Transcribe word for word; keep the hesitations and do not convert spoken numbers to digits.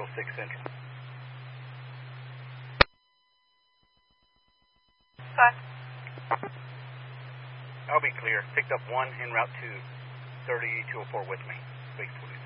Control six Central. Five. I'll be clear. Picked up one en route to thirty-two oh four with me. Space police.